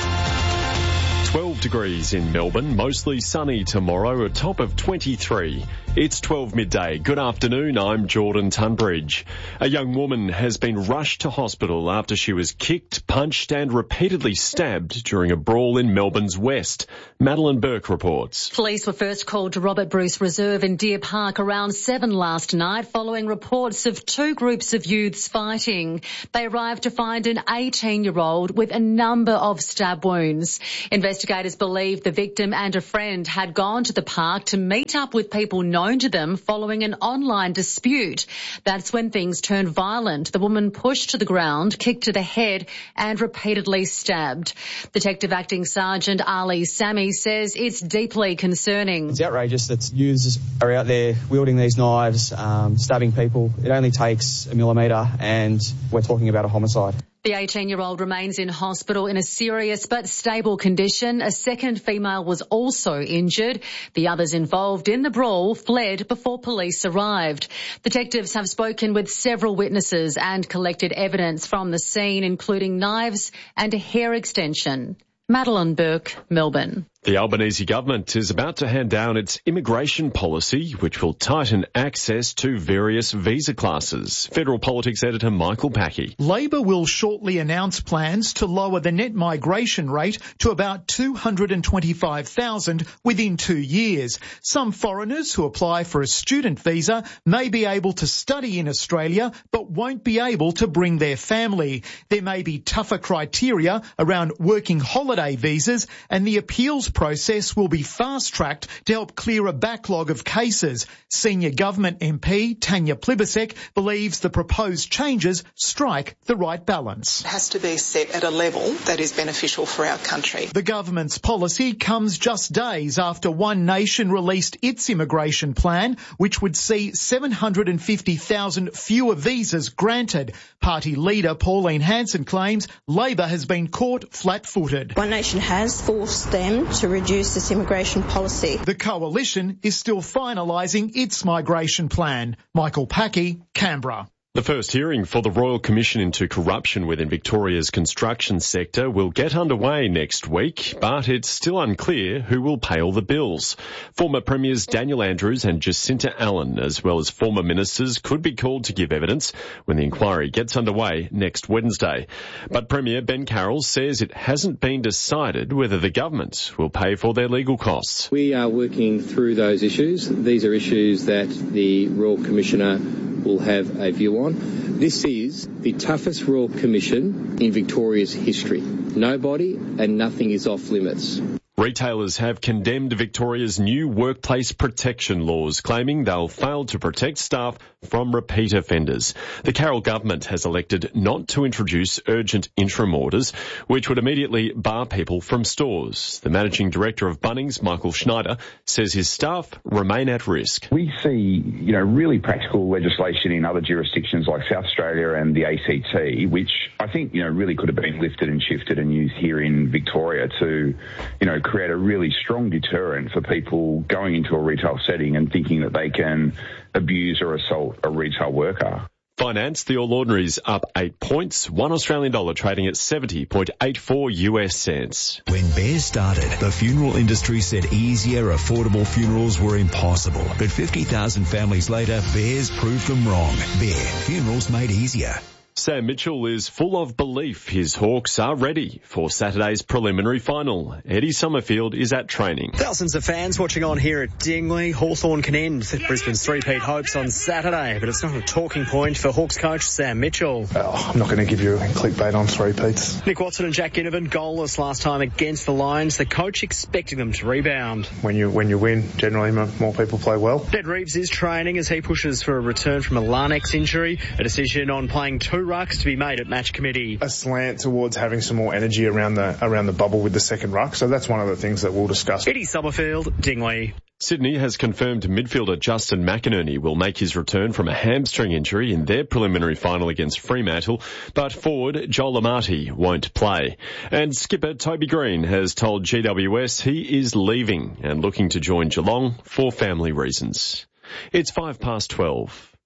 twelve degrees in Melbourne, mostly sunny tomorrow, a top of twenty-three. It's twelve midday. Good afternoon, I'm Jordan Tunbridge. A young woman has been rushed to hospital after she was kicked, punched and repeatedly stabbed during a brawl in Melbourne's west. Madeline Burke reports. Police were first called to Robert Bruce Reserve in Deer Park around seven last night following reports of two groups of youths fighting. They arrived to find an eighteen-year-old with a number of stab wounds. Investigators believe the victim and a friend had gone to the park to meet up with people known to them following an online dispute. That's when things turned violent. The woman pushed to the ground, kicked to the head and repeatedly stabbed. Detective Acting Sergeant Ali Sami says it's deeply concerning. It's outrageous that youths are out there wielding these knives, um, stabbing people. It only takes a millimetre and we're talking about a homicide. The eighteen-year-old remains in hospital in a serious but stable condition. A second female was also injured. The others involved in the brawl fled before police arrived. Detectives have spoken with several witnesses and collected evidence from the scene, including knives and a hair extension. Madeline Burke, Melbourne. The Albanese government is about to hand down its immigration policy, which will tighten access to various visa classes. Federal Politics editor Michael Packey. Labor will shortly announce plans to lower the net migration rate to about two hundred twenty-five thousand within two years. Some foreigners who apply for a student visa may be able to study in Australia, but won't be able to bring their family. There may be tougher criteria around working holiday visas, and the appeals process will be fast-tracked to help clear a backlog of cases. Senior government M P Tanya Plibersek believes the proposed changes strike the right balance. It has to be set at a level that is beneficial for our country. The government's policy comes just days after One Nation released its immigration plan, which would see seven hundred fifty thousand fewer visas granted. Party leader Pauline Hanson claims Labor has been caught flat-footed. One Nation has forced them to reduce this immigration policy. The coalition is still finalising its migration plan. Michael Packey, Canberra. The first hearing for the Royal Commission into Corruption within Victoria's construction sector will get underway next week, but it's still unclear who will pay all the bills. Former Premiers Daniel Andrews and Jacinta Allen, as well as former ministers, could be called to give evidence when the inquiry gets underway next Wednesday. But Premier Ben Carroll says it hasn't been decided whether the government will pay for their legal costs. We are working through those issues. These are issues that the Royal Commissioner will have a view on. This is the toughest Royal Commission in Victoria's history. Nobody and nothing is off limits. Retailers have condemned Victoria's new workplace protection laws, claiming they'll fail to protect staff from repeat offenders. The Carroll government has elected not to introduce urgent interim orders, which would immediately bar people from stores. The managing director of Bunnings, Michael Schneider, says his staff remain at risk. We see, you know, really practical legislation in other jurisdictions like South Australia and the A C T, which I think, you know, really could have been lifted and shifted and used here in Victoria to, you know, create a really strong deterrent for people going into a retail setting and thinking that they can abuse or assault a retail worker. Finance, the All Ordinaries up eight points, one Australian dollar trading at seventy point eight four U S cents. When Bears started, the funeral industry said easier, affordable funerals were impossible. But fifty thousand families later, Bears proved them wrong. Bear, funerals made easier. Sam Mitchell is full of belief his Hawks are ready for Saturday's preliminary final. Eddie Summerfield is at training. Thousands of fans watching on here at Dingley. Hawthorn can end Brisbane's three-peat hopes on Saturday, but it's not a talking point for Hawks coach Sam Mitchell. Oh, I'm not going to give you a clickbait on three-peats. Nick Watson and Jack Ginnivan goalless last time against the Lions. The coach expecting them to rebound. When you when you win, generally more people play well. Ned Reeves is training as he pushes for a return from a Larnax injury. A decision on playing two rucks to be made at match committee. A slant towards having some more energy around the around the bubble with the second ruck, so that's one of the things that we'll discuss. Eddie Summerfield, Dingley. Sydney has confirmed midfielder Justin McInerney will make his return from a hamstring injury in their preliminary final against Fremantle, but forward Joel Amati won't play. And skipper Toby Green has told G W S he is leaving and looking to join Geelong for family reasons. It's five past twelve.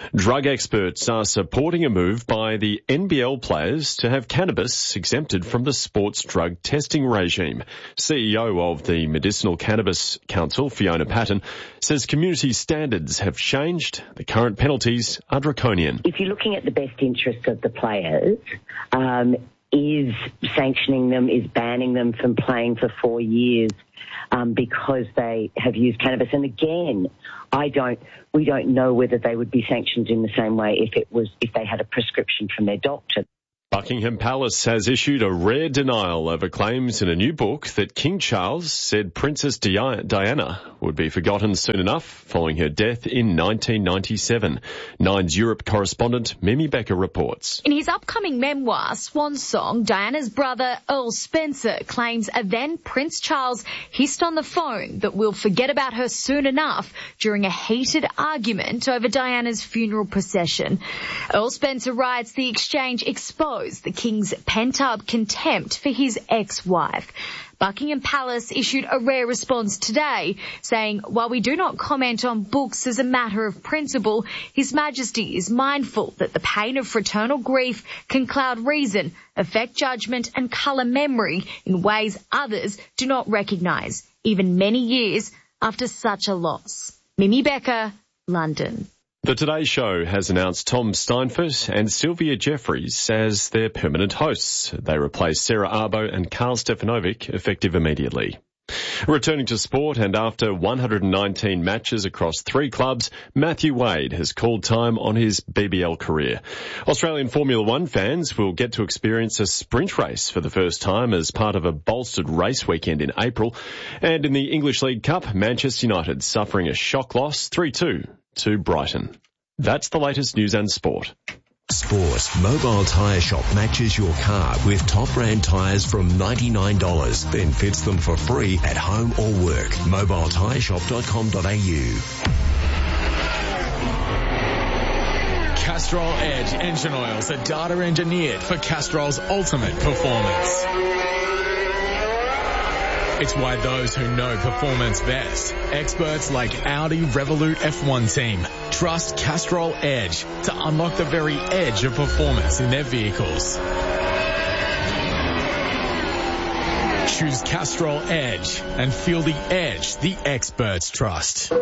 Drug experts are supporting a move by the N B L players to have cannabis exempted from the sports drug testing regime. C E O of the Medicinal Cannabis Council, Fiona Patton, says community standards have changed. The current penalties are draconian. If you're looking at the best interests of the players, um, is sanctioning them, is banning them from playing for four years um, because they have used cannabis. And again, I don't, we don't know whether they would be sanctioned in the same way if it was, if they had a prescription from their doctor. Buckingham Palace has issued a rare denial over claims in a new book that King Charles said Princess Diana would be forgotten soon enough following her death in nineteen ninety-seven. Nine's Europe correspondent Mimi Becker reports. In his upcoming memoir, Swan Song, Diana's brother Earl Spencer claims a then Prince Charles hissed on the phone that we'll forget about her soon enough during a heated argument over Diana's funeral procession. Earl Spencer writes the exchange exposed the King's pent-up contempt for his ex-wife. Buckingham Palace issued a rare response today, saying, while we do not comment on books as a matter of principle, His Majesty is mindful that the pain of fraternal grief can cloud reason, affect judgment and colour memory in ways others do not recognise, even many years after such a loss. Mimi Becker, London. The Today Show has announced Tom Steinfort and Sylvia Jeffries as their permanent hosts. They replace Sarah Arbo and Carl Stefanovic, effective immediately. Returning to sport, and after one hundred nineteen matches across three clubs, Matthew Wade has called time on his B B L career. Australian Formula One fans will get to experience a sprint race for the first time as part of a bolstered race weekend in April. And in the English League Cup, Manchester United suffering a shock loss three two to Brighton. That's the latest news and sport. Sport. Mobile Tyre Shop matches your car with top brand tyres from ninety-nine dollars, then fits them for free at home or work. mobile tyre shop dot com dot a u. Castrol Edge engine oils are data engineered for Castrol's ultimate performance. It's why those who know performance best, experts like Audi Revolut F one team, trust Castrol Edge to unlock the very edge of performance in their vehicles. Choose Castrol Edge and feel the edge the experts trust.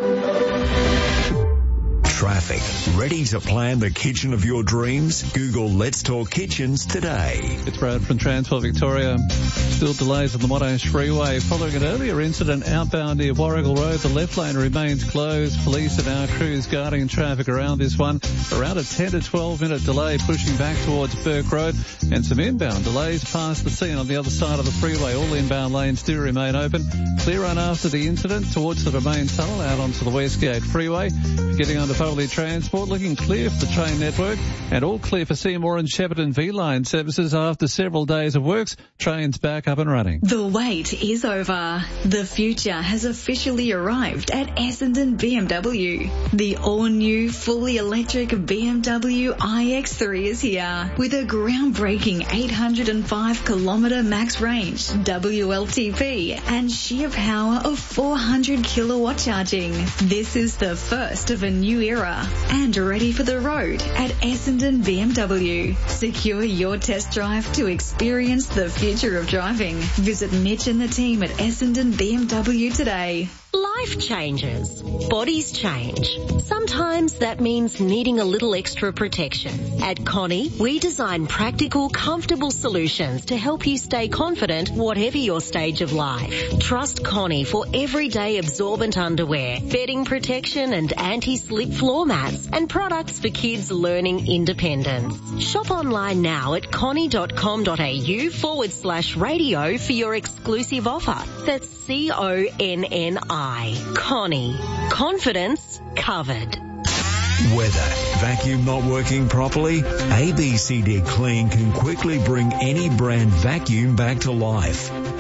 Traffic. Ready to plan the kitchen of your dreams? Google Let's Talk Kitchens today. It's Brad from Transport Victoria. Still delays on the Monash Freeway following an earlier incident outbound near Warrigal Road. The left lane remains closed. Police and our crews guarding traffic around this one. Around a ten to twelve minute delay pushing back towards Burke Road, and some inbound delays past the scene on the other side of the freeway. All inbound lanes do remain open. Clear on after the incident towards the Domain Tunnel out onto the Westgate Freeway. Getting onto public transport, looking clear for the train network, and all clear for Seymour and Shepparton V-Line services after several days of works. Trains back up and running. The wait is over. The future has officially arrived at Essendon B M W. The all-new, fully electric B M W i X three is here with a groundbreaking eight hundred five kilometre max range, W L T P, and sheer power of four hundred kilowatt charging. This is the first of a new era and ready for the road at Essendon B M W. Secure your test drive to experience the future of driving. Visit Mitch and the team at Essendon B M W today. Life changes. Bodies change. Sometimes that means needing a little extra protection. At Connie, we design practical, comfortable solutions to help you stay confident whatever your stage of life. Trust Connie for everyday absorbent underwear, bedding protection and anti-slip floor mats, and products for kids learning independence. Shop online now at connie.com.au forward slash radio for your exclusive offer. That's C O N N I. Connie. Confidence covered. Weather. Vacuum not working properly? A B C D Clean can quickly bring any brand vacuum back to life.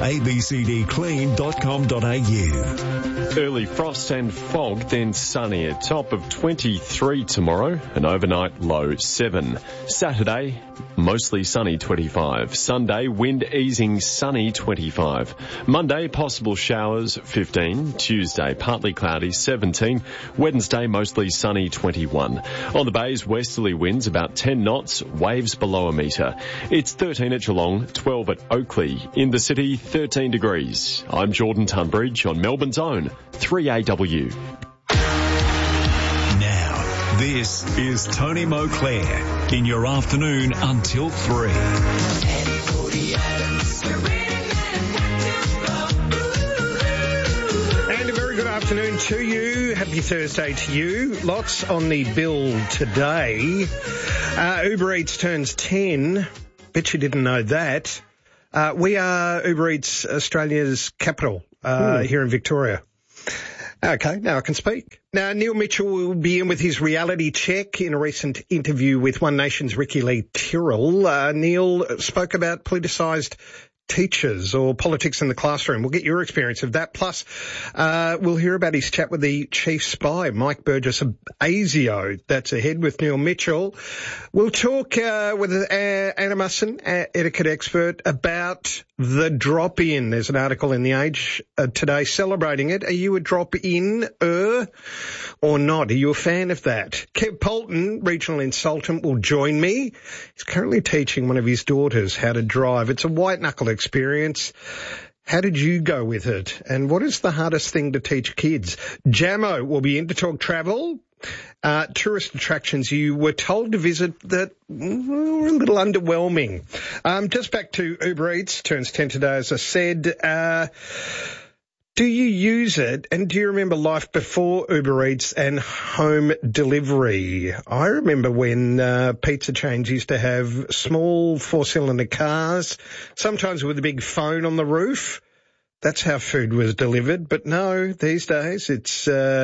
a b c d clean dot com dot a u. Early frost and fog, then sunny. A top of twenty-three tomorrow, an overnight low seven. Saturday, mostly sunny twenty-five. Sunday, wind easing sunny twenty-five. Monday, possible showers fifteen. Tuesday, partly cloudy seventeen. Wednesday, mostly sunny twenty-one. On the bays, westerly winds about ten knots, waves below a metre. It's thirteen at Geelong, twelve at Oakley. In the city, thirteen degrees. I'm Jordan Tunbridge on Melbourne's own three A W. Now, this is Tony Moclair in your afternoon until three. And a very good afternoon to you. Happy Thursday to you. Lots on the bill today. Uh, Uber Eats turns ten. Bet you didn't know that. Uh, we are Uber Eats Australia's capital uh, here in Victoria. Okay, now I can speak. Now, Neil Mitchell will be in with his reality check in a recent interview with One Nation's Ricky Lee Tyrrell. Uh, Neil spoke about politicised teachers or politics in the classroom. We'll get your experience of that. Plus, uh, we'll hear about his chat with the chief spy, Mike Burgess of ASIO. That's ahead with Neil Mitchell. We'll talk uh, with uh, Anna Musson, uh, etiquette expert, about the drop-in. There's an article in The Age uh, today celebrating it. Are you a drop-in-er or not? Are you a fan of that? Kev Polton, regional consultant, will join me. He's currently teaching one of his daughters how to drive. It's a white-knuckle experience. How did you go with it? And what is the hardest thing to teach kids? Jamo will be in to talk travel. Uh, tourist attractions you were told to visit that were a little underwhelming. Um, just back to Uber Eats, turns ten today, as I said. Uh, do you use it, and do you remember life before Uber Eats and home delivery? I remember when uh, pizza chains used to have small four-cylinder cars, sometimes with a big phone on the roof. That's how food was delivered. But no, these days it's uh,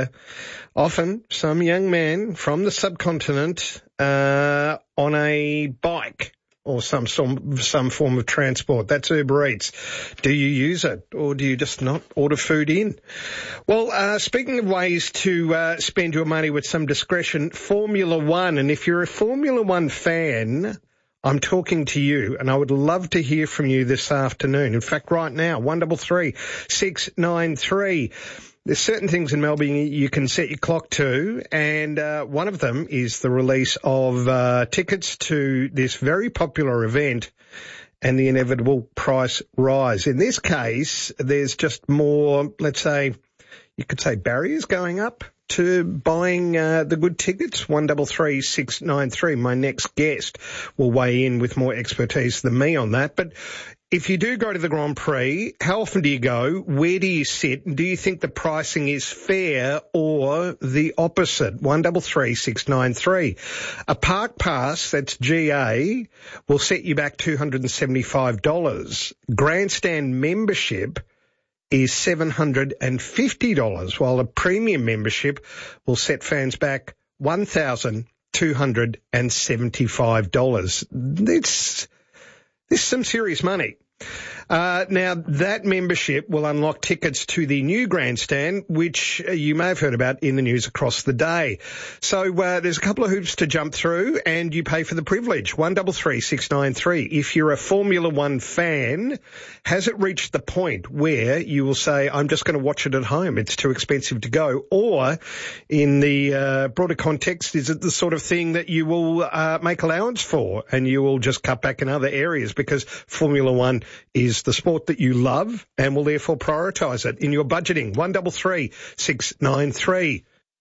often some young man from the subcontinent uh, on a bike or some, some some form of transport. That's Uber Eats. Do you use it, or do you just not order food in? Well, uh, speaking of ways to uh, spend your money with some discretion, Formula One. And if you're a Formula One fan, I'm talking to you, and I would love to hear from you this afternoon. In fact, right now, one double three six nine three. There's certain things in Melbourne you can set your clock to, and uh, one of them is the release of uh, tickets to this very popular event and the inevitable price rise. In this case, there's just more, let's say, you could say barriers going up to buying uh, the good tickets. one double three six nine three. My next guest will weigh in with more expertise than me on that. But if you do go to the Grand Prix, how often do you go? Where do you sit? Do you think the pricing is fair or the opposite? one double three six nine three. A park pass, that's G A, will set you back two hundred seventy-five dollars. Grandstand membership is seven hundred fifty dollars, while a premium membership will set fans back one thousand two hundred seventy-five dollars. This, this is some serious money. Uh, now, that membership will unlock tickets to the new grandstand, which uh, you may have heard about in the news across the day. So uh, there's a couple of hoops to jump through, and you pay for the privilege. one double three six nine three. If you're a Formula One fan, has it reached the point where you will say, I'm just going to watch it at home, it's too expensive to go? Or, in the uh, broader context, is it the sort of thing that you will uh, make allowance for, and you will just cut back in other areas because Formula One is the sport that you love and will therefore prioritise it in your budgeting? one double three six nine three.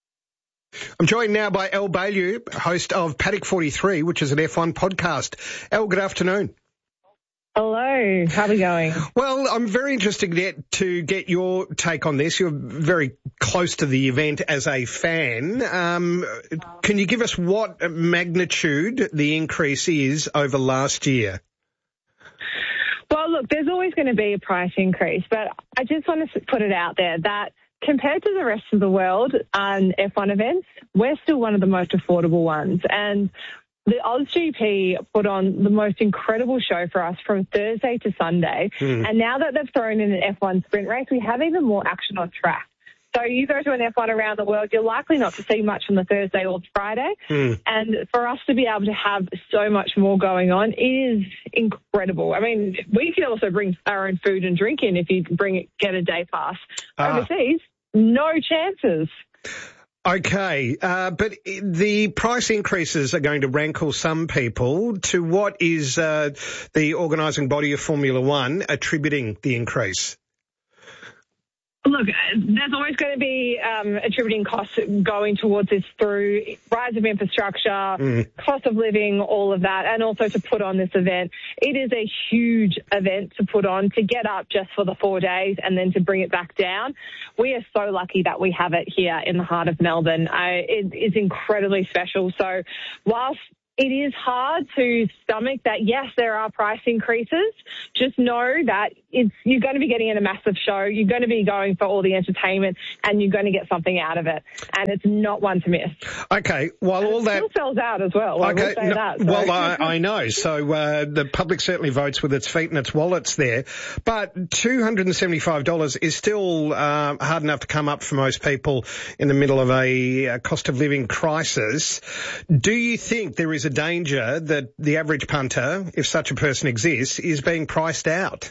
I'm joined now by Elle Beaulieu, host of Paddock forty-three, which is an F one podcast. Elle, good afternoon. Hello, how are we going? Well, I'm very interested to get, to get your take on this. You're very close to the event as a fan. Um, can you give us what magnitude the increase is over last year? Well, look, there's always going to be a price increase, but I just want to put it out there that compared to the rest of the world on F one events, we're still one of the most affordable ones. And the Oz G P put on the most incredible show for us from Thursday to Sunday. Mm. And now that they've thrown in an F one sprint race, we have even more action on track. So you go to an F one around the world, you're likely not to see much on the Thursday or the Friday. Mm. And for us to be able to have so much more going on is incredible. I mean, we can also bring our own food and drink in if you bring it, get a day pass. Ah. Overseas, no chances. Okay, uh, but the price increases are going to rankle some people. To what is uh, the organising body of Formula One attributing the increase? Look, there's always going to be um, attributing costs going towards this through rise of infrastructure, mm. cost of living, all of that, and also to put on this event. It is a huge event to put on, to get up just for the four days and then to bring it back down. We are so lucky that we have it here in the heart of Melbourne. Uh, it is incredibly special. So whilst it is hard to stomach that, yes, there are price increases, just know that it's you're going to be getting in a massive show, you're going to be going for all the entertainment, and you're going to get something out of it. And it's not one to miss. Okay, while and all it that... still sells out as well. I okay, will say no, that. So. Well, I, I know. So uh, the public certainly votes with its feet and its wallets there. But two hundred seventy-five dollars is still uh, hard enough to come up for most people in the middle of a, a cost of living crisis. Do you think there is a danger that the average punter, if such a person exists, is being priced out?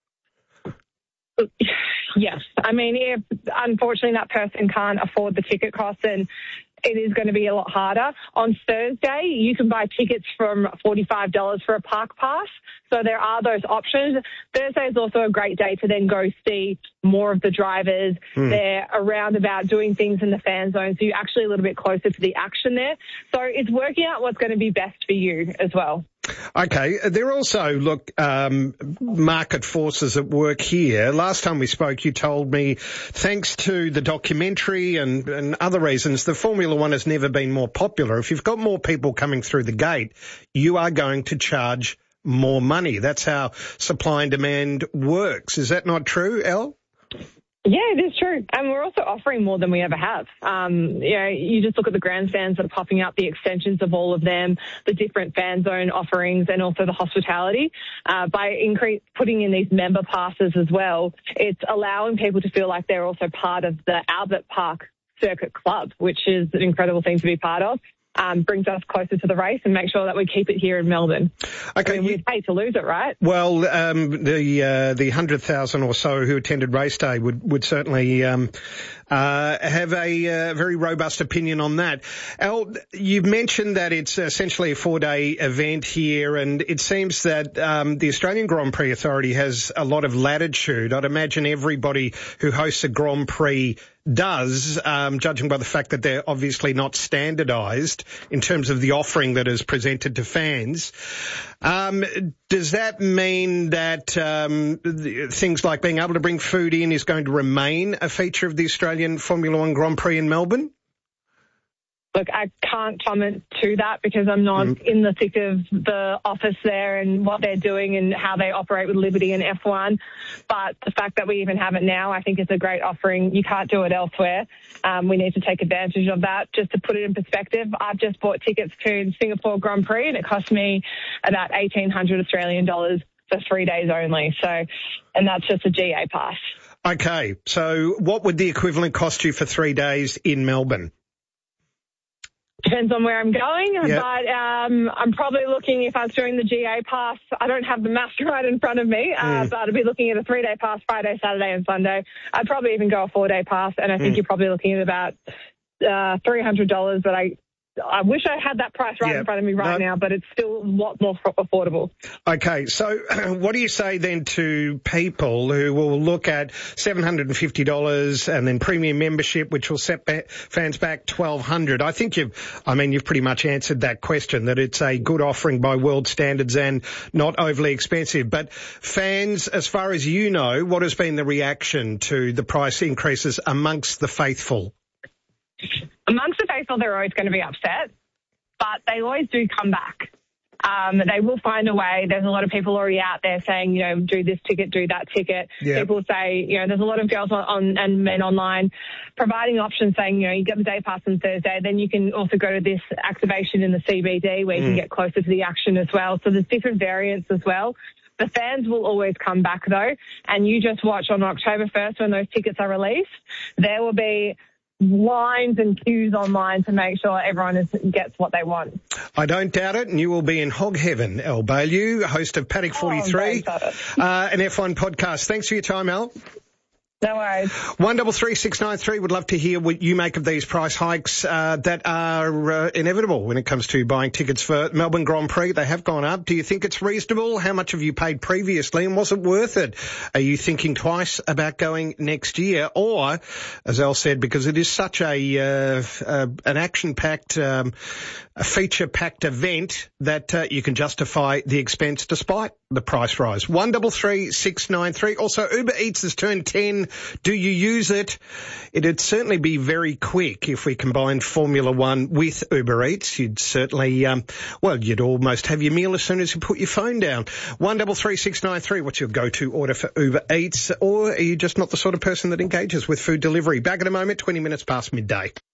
Yes. I mean, if unfortunately that person can't afford the ticket costs, then it is going to be a lot harder. On Thursday, you can buy tickets from forty-five dollars for a park pass. So there are those options. Thursday is also a great day to then go see more of the drivers. Mm. They're around about doing things in the fan zone, so you're actually a little bit closer to the action there. So it's working out what's going to be best for you as well. Okay. There are also, look, um, market forces at work here. Last time we spoke, you told me, thanks to the documentary and, and other reasons, the Formula One has never been more popular. If you've got more people coming through the gate, you are going to charge more money. That's how supply and demand works. Is that not true, Elle? Yeah, it is true. And we're also offering more than we ever have. Um, you know, you just look at the grandstands that are popping up, the extensions of all of them, the different fan zone offerings, and also the hospitality. Uh, by increase, putting in these member passes as well, it's allowing people to feel like they're also part of the Albert Park Circuit Club, which is an incredible thing to be part of. Um, brings us closer to the race and make sure that we keep it here in Melbourne. Okay, I mean, we'd hate to lose it, right? Well, um, the uh, the hundred thousand or so who attended race day would would certainly um, uh, have a uh, very robust opinion on that. Al, you mentioned that it's essentially a four day event here, and it seems that um, the Australian Grand Prix Authority has a lot of latitude. I'd imagine everybody who hosts a Grand Prix does, um, judging by the fact that they're obviously not standardised in terms of the offering that is presented to fans. Um, does that mean that um, things like being able to bring food in is going to remain a feature of the Australian Formula One Grand Prix in Melbourne? Look, I can't comment to that because I'm not mm. in the thick of the office there and what they're doing and how they operate with Liberty and F one. But the fact that we even have it now, I think is a great offering. You can't do it elsewhere. Um, we need to take advantage of that. Just to put it in perspective, I've just bought tickets to Singapore Grand Prix and it cost me about eighteen hundred Australian dollars for three days only. So, and that's just a G A pass. Okay. So what would the equivalent cost you for three days in Melbourne? Depends on where I'm going, yep. but um, I'm probably looking, if I was doing the G A pass, I don't have the math right in front of me, uh, mm. but I'd be looking at a three-day pass, Friday, Saturday and Sunday. I'd probably even go a four-day pass, and I think mm. you're probably looking at about uh, three hundred dollars, but I I wish I had that price right yep. in front of me right no. now, but it's still a lot more affordable. Okay, so what do you say then to people who will look at seven hundred fifty dollars and then premium membership, which will set back, fans back twelve hundred dollars? I think you've, I mean, you've pretty much answered that question, that it's a good offering by world standards and not overly expensive. But fans, as far as you know, what has been the reaction to the price increases amongst the faithful? Amongst the faithful, they're always going to be upset, but they always do come back. Um, they will find a way. There's a lot of people already out there saying, you know, do this ticket, do that ticket. Yeah. People say, you know, there's a lot of girls on, on and men online providing options saying, you know, you get the day pass on Thursday, then you can also go to this activation in the C B D where you mm. can get closer to the action as well. So there's different variants as well. The fans will always come back though, and you just watch on October first when those tickets are released, there will be lines and queues online to make sure everyone is, gets what they want. I don't doubt it, and you will be in hog heaven, Elle Baillieu, host of Paddock forty-three, oh, uh, an F one podcast. Thanks for your time, Elle. No worries. One double three six nine three. Would love to hear what you make of these price hikes uh, that are uh, inevitable when it comes to buying tickets for Melbourne Grand Prix. They have gone up. Do you think it's reasonable? How much have you paid previously, and was it worth it? Are you thinking twice about going next year, or, as Elle said, because it is such a uh, uh, an action-packed, um, a feature-packed event that uh, you can justify the expense despite the price rise? One double three six nine three. Also, Uber Eats has turned ten. Do you use it? It'd certainly be very quick if we combined Formula One with Uber Eats. You'd certainly, um, well, you'd almost have your meal as soon as you put your phone down. One double three six nine three. What's your go-to order for Uber Eats? Or are you just not the sort of person that engages with food delivery? Back in a moment, twenty minutes past midday.